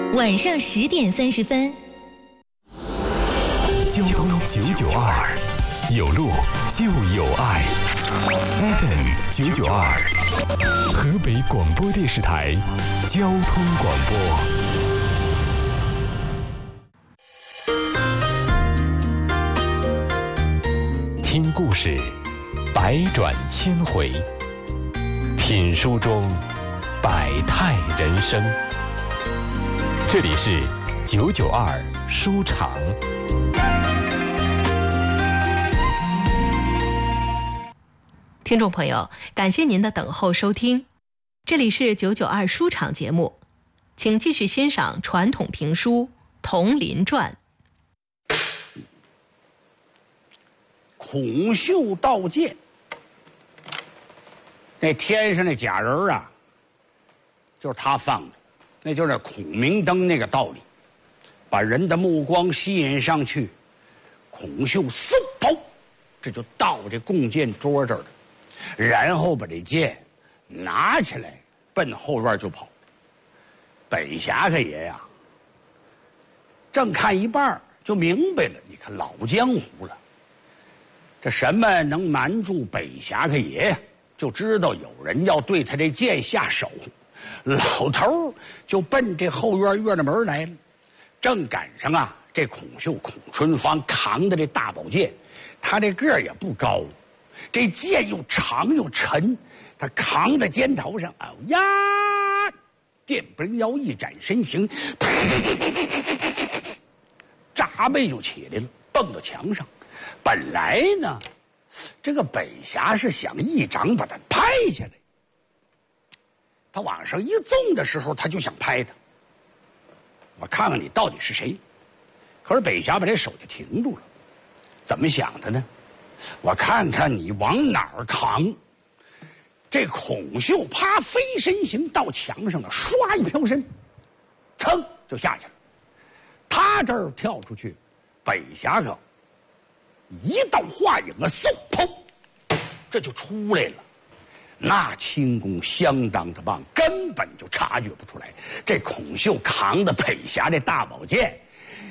晚上10点30分。 交通992，有路就有爱。FM 992，河北广播电视台交通广播。听故事，百转千回；品书中，百态人生。这里是992书场。 听众朋友，感谢您的等候收听，这里是992书场节目，请继续欣赏传统评书《铜林传》。 孔秀道剑，那天上那假人啊，就是他放的，那就是孔明灯那个道理，把人的目光吸引上去。孔秀嗖跑，这就到这弓箭桌这儿了，然后把这剑拿起来，奔后院就跑。北侠客爷呀，正看一半就明白了，你看老江湖了。这什么能瞒住北侠客爷呀？就知道有人要对他这剑下手，老头就奔这后院院的门来了。正赶上啊，这孔秀孔春芳扛的这大宝剑，他这个儿也不高，这剑又长又沉，他扛在肩头上，哎呀，电不灵腰一展身形，扎背就起来了，蹦到墙上。本来呢，这个北侠是想一掌把他拍下来，他往上一纵的时候，他就想拍他，我看看你到底是谁。可是北侠把这手就停住了，怎么想的呢？我看看你往哪儿扛。这孔秀啪飞身形到墙上了，唰一飘身，噌就下去了。他这儿跳出去，北侠可一道画影啊，嗖砰，这就出来了。那轻功相当的棒，根本就察觉不出来。这孔秀扛的北侠这大宝剑，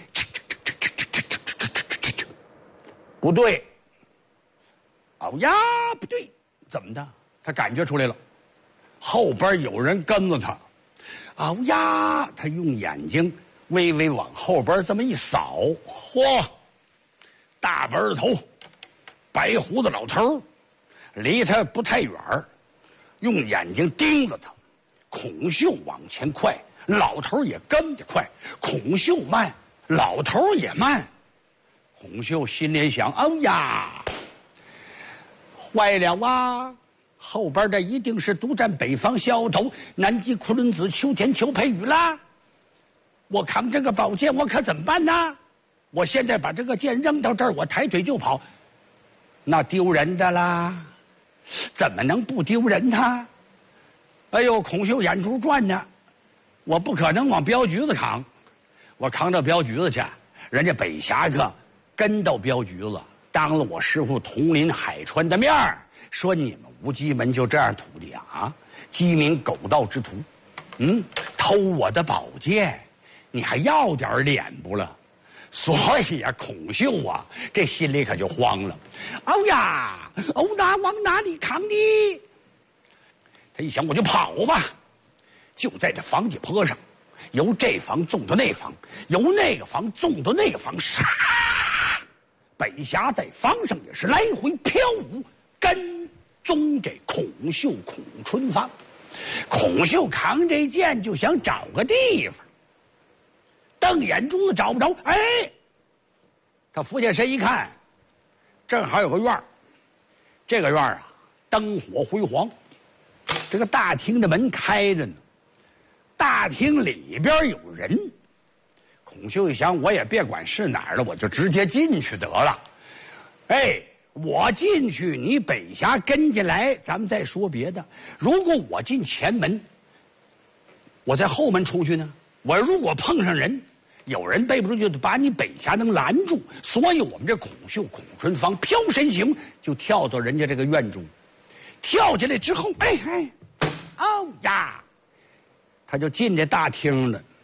不对，哦呀，不对，怎么的？他感觉出来了，后边有人跟着他。哦呀，他用眼睛微微往后边这么一扫，嚯！大白头，白胡子老头，离他不太远，用眼睛盯着他。孔秀往前快，老头也跟着快。孔秀慢，老头也慢。孔秀心里想：哎呀，坏了啊！后边的一定是独占北方萧头南极昆仑子秋田裘培宇啦！我扛这个宝剑，我可怎么办呢？我现在把这个剑扔到这儿，我抬腿就跑，那丢人的啦！怎么能不丢人他？哎呦，孔秀眼珠转呢，我不可能往镖局子扛，我扛到镖局子去，人家北侠客跟到镖局子，当了我师傅铜林海川的面儿，说你们无极门就这样土的啊，鸡鸣狗盗之徒，偷我的宝剑，你还要点脸不了？所以啊，孔秀啊，这心里可就慌了。哦呀，哦，那往哪里扛的？他一想，我就跑吧。就在这房脊坡上，由这房纵到那房，由那个房纵到那个房，唰！北侠在房上也是来回飘舞，跟踪这孔秀孔春芳。孔秀扛这剑就想找个地方。瞪眼珠子找不着，哎，他俯下身一看，正好有个院儿，这个院儿啊，灯火辉煌，这个大厅的门开着呢，大厅里边有人。孔秀一想，我也别管是哪儿了，我就直接进去得了。哎，我进去，你北侠跟进来，咱们再说别的。如果我进前门，我在后门出去呢？我如果碰上人，有人背不出去，就把你北侠能拦住。所以我们这孔秀孔春芳飘身形就跳到人家这个院中，跳进来之后，哎，哦呀，他就进这大厅了。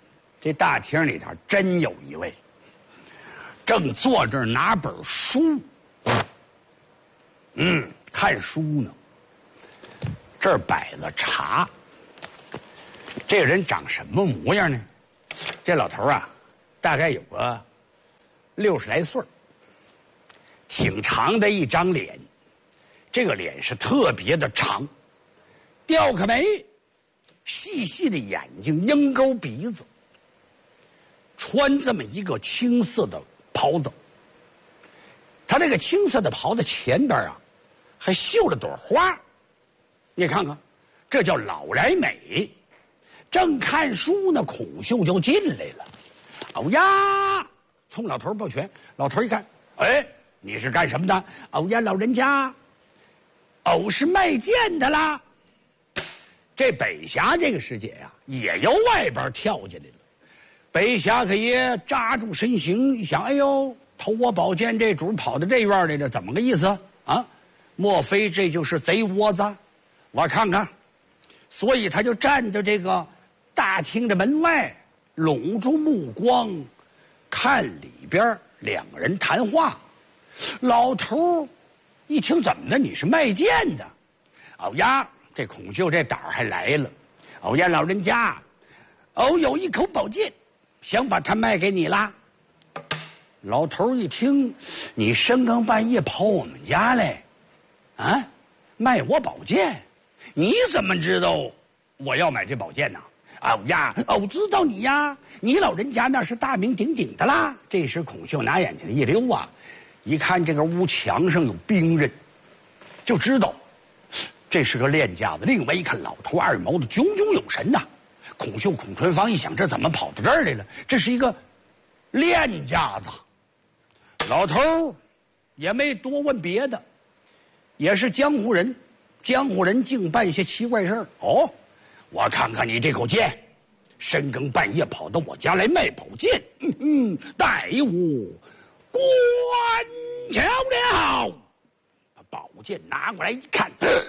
这大厅里头真有一位，正坐这儿拿本书，看书呢。这儿摆着茶。这个人长什么模样呢？这老头啊，大概有个60来岁，挺长的一张脸，这个脸是特别的长，吊个眉，细细的眼睛，鹰钩鼻子，穿这么一个青色的袍子。他这个青色的袍子前边啊，还绣了朵花。你看看，这叫老来美。正看书呢，孔秀就进来了。哦呀，冲老头抱拳。老头一看，哎，你是干什么的？哦呀，老人家，哦是卖剑的啦。这北峡这个师姐呀，也由外边跳进来了。北峡可爷扎住身形，一想，哎呦，偷我宝剑这主跑到这院来了，怎么个意思啊？莫非这就是贼窝子？我看看。所以他就站在这个大厅的门外，拢住目光看里边两个人谈话。老头一听，怎么的？你是卖剑的？哦呀，这孔秀这胆儿还来了。哦呀，老人家，哦，有一口宝剑，想把它卖给你啦。老头一听，你深更半夜跑我们家来，啊，卖我宝剑？你怎么知道我要买这宝剑呢？哦呀，哦，知道你呀，你老人家那是大名鼎鼎的啦。这时孔秀拿眼睛一溜啊，一看这个屋墙上有兵刃，就知道这是个练家子。另外一看老头二毛子炯炯有神呐。孔秀孔春芳一想，这怎么跑到这儿来了？这是一个练家子。老头也没多问别的，也是江湖人，江湖人净办些奇怪事儿。哦，我看看你这口剑，深更半夜跑到我家来卖宝剑，待我观瞧了。把宝剑拿过来一看，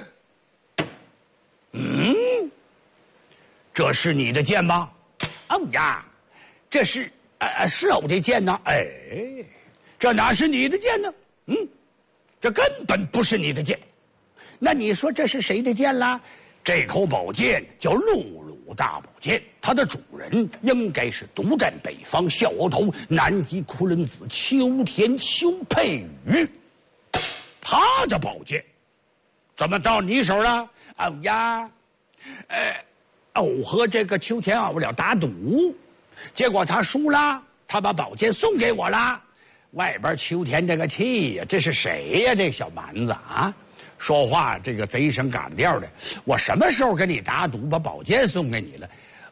这是你的剑吗？哦呀，这是是我的剑呢。哎，这哪是你的剑呢？这根本不是你的剑。那你说这是谁的剑啦？这口宝剑叫陆鲁大宝剑，它的主人应该是独占北方笑鳌头南极昆仑子秋田邱佩瑜。他的宝剑怎么到你手了？哦呀，我和这个秋田熬了打赌，结果他输了，他把宝剑送给我了。外边秋田这个气呀，这是谁呀？这小蛮子啊，说话这个贼声赶调的。我什么时候跟你打赌把宝剑送给你了？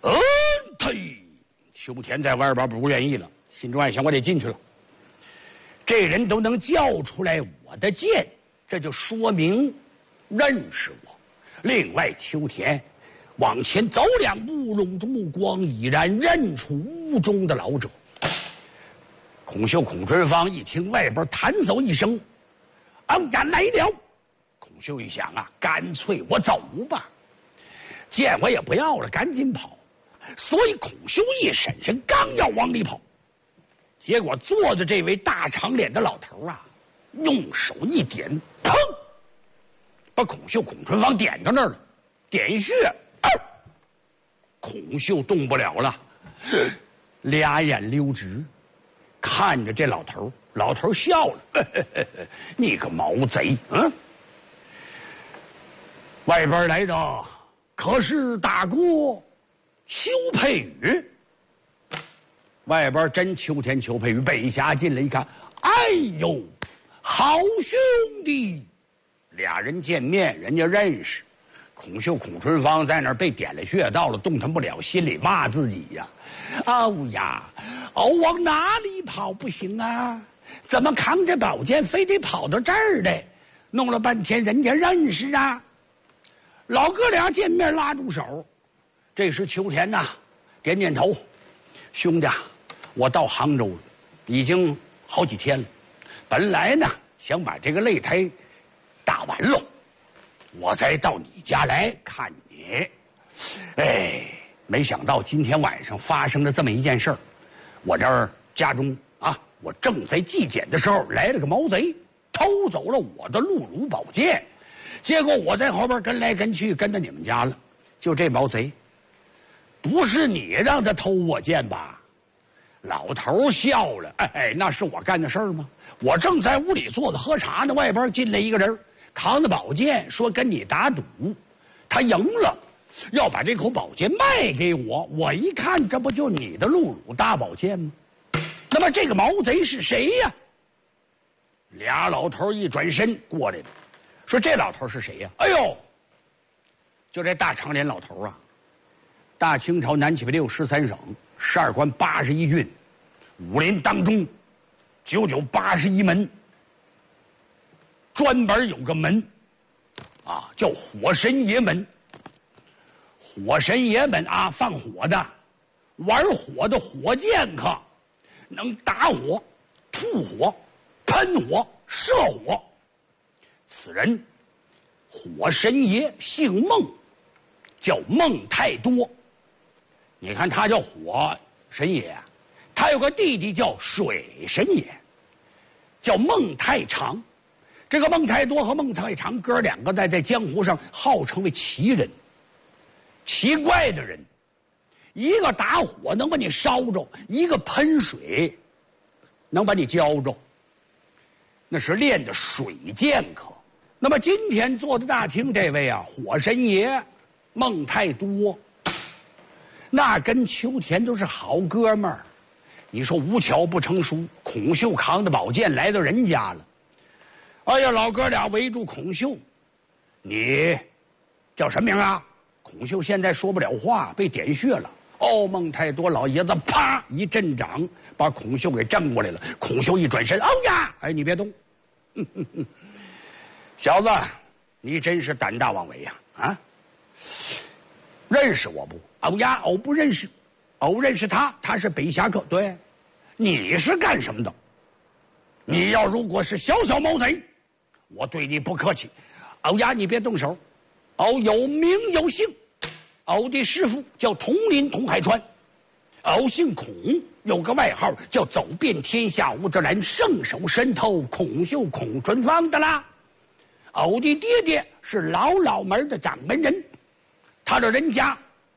秋田在外边不愿意了，心中暗想，我得进去了。这人都能叫出来我的剑，这就说明认识我。另外，秋田往前走2步，拢着目光，已然认出屋中的老者。孔秀孔春芳一听外边弹奏一声，俺来了。孔秀一想啊，干脆我走吧，剑我也不要了，赶紧跑。所以孔秀一闪身，刚要往里跑，结果坐着这位大长脸的老头啊，用手一点，砰，把孔秀孔春芳点到那儿了，点穴。孔秀动不了了，俩眼溜直，看着这老头。老头笑了，你个毛贼，外边来的可是大哥邱佩瑜？外边真秋田邱佩瑜。北峡进来一看，哎呦，好兄弟！俩人见面，人家认识。孔秀孔春芳在那儿被点了穴道了，动弹不了，心里骂自己呀，往哪里跑不行啊？怎么扛着宝剑非得跑到这儿来？弄了半天人家认识啊。老哥俩见面拉住手。这时秋田呐点点头，兄弟，我到杭州了，已经好几天了。本来呢想把这个擂台打完喽，我再到你家来看你。 没想到今天晚上发生了这么一件事儿。我这儿家中啊，我正在祭典的时候，来了个毛贼，偷走了我的鹿乳宝剑。结果我在后边跟来跟去，跟到你们家了。就这毛贼，不是你让他偷我剑吧？老头笑了，哎，那是我干的事儿吗？我正在屋里坐着喝茶呢，外边进来一个人，扛着宝剑，说跟你打赌，他赢了，要把这口宝剑卖给我。我一看，这不就你的鹿乳大宝剑吗？那么这个毛贼是谁呀？俩老头一转身过来了，说这老头是谁呀？哎呦，就这大长脸老头啊，大清朝南起北六13省，12关81郡，武林当中991门，专门有个门啊，叫火神爷门。火神爷们啊，放火的，玩火的火剑客，能打火、吐火、喷火、射火。此人火神爷姓孟，叫孟太多。你看他叫火神爷，他有个弟弟叫水神爷，叫孟太长。这个孟太多和孟太长哥两个在江湖上号称为奇人。奇怪的人，一个打火能把你烧着，一个喷水能把你浇着，那是练的水剑客。那么今天坐在大厅这位啊，火神爷孟太多，那跟秋田都是好哥们儿。你说无巧不成书，孔秀扛着宝剑来到人家了。哎呀，老哥俩围住孔秀，你叫什么名啊？孔秀现在说不了话，被点穴了。哦，孟太多老爷子啪一阵掌，把孔秀给震过来了。孔秀一转身，哦呀，哎，你别动，小子，你真是胆大妄为呀！啊，认识我不？哦呀，哦不认识，哦认识他，他是北侠客。对，你是干什么的？你要如果是小毛贼，我对你不客气。哦呀，你别动手。哦，有名有姓，哦的师傅叫统领统海川，哦姓孔，有个外号叫走遍天下无之兰，圣手神偷孔秀孔春芳的啦。哦的爹爹是老门的掌门人，他老人家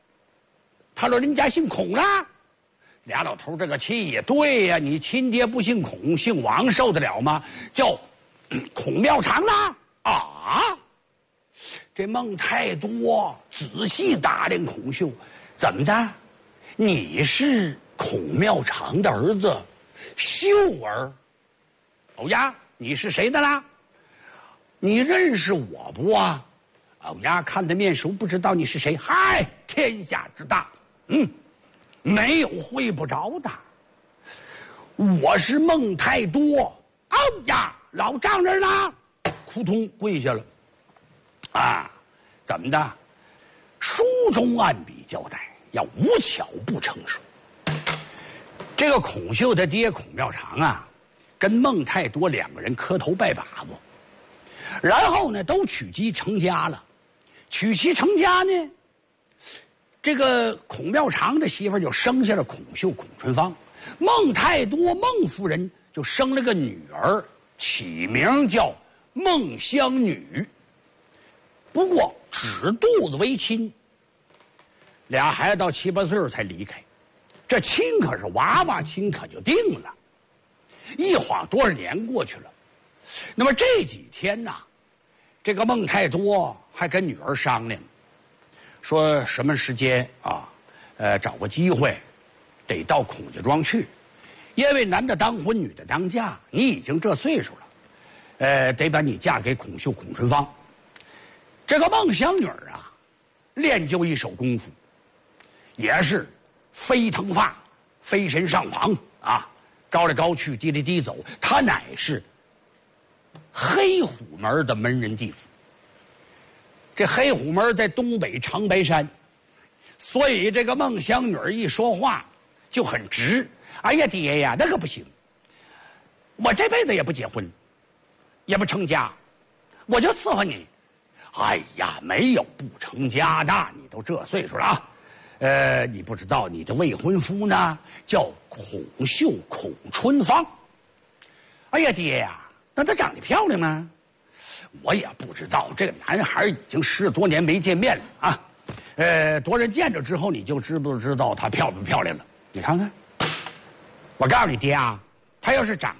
姓孔啦。俩老头这个气呀，对呀，你亲爹不姓孔，姓王受得了吗？叫孔庙长啦啊！这孟太多仔细打量孔秀，怎么的？你是孔庙长的儿子秀儿？哦呀，你是谁的啦？你认识我不啊？哦呀，看得面熟，不知道你是谁。嗨，天下之大，没有会不着的。我是孟太多。哦呀，老丈人啦，扑通跪下了。啊，怎么的？书中按笔交代，要无巧不成书。这个孔秀的爹孔庙长啊，跟孟太多两个人磕头拜把子，然后呢都娶妻成家了。娶妻成家呢，这个孔庙长的媳妇就生下了孔秀孔春芳，孟太多孟夫人就生了个女儿，起名叫孟香女。不过只肚子为亲，俩孩子到7、8岁才离开。这亲可是娃娃亲，可就定了。一晃多少年过去了，那么这几天呢，这个孟太多还跟女儿商量，说什么时间啊，找个机会，得到孔家庄去，因为男的当婚，女的当嫁，你已经这岁数了，得把你嫁给孔秀孔春芳。这个孟香女啊，练就一手功夫，也是飞腾发、飞身上皇啊，高来高去，低来低走。她乃是黑虎门的门人弟子。这黑虎门在东北长白山，所以这个孟香女一说话就很直。哎呀，爹呀，那可不行，我这辈子也不结婚，也不成家，我就伺候你。哎呀，没有不成家的，你都这岁数了你不知道你的未婚夫呢叫孔秀、孔春芳。哎呀，爹呀，那他长得漂亮吗？我也不知道，这个男孩已经10多年没见面了啊。多人见着之后，你就知不知道她漂不漂亮了？你看看，我告诉你爹啊，她要是长